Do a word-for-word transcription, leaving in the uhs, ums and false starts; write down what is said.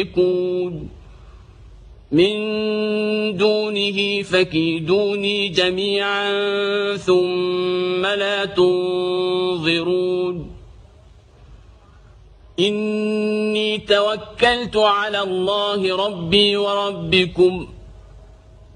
من دونه فكيدوني جميعا ثم لا تنظرون إني توكلت على الله ربي وربكم